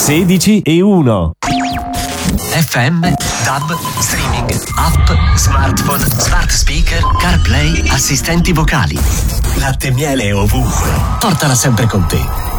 16 e 1. FM, DAB, streaming, app, smartphone, smart speaker, CarPlay, assistenti vocali. Latte e miele ovunque. Portala sempre con te.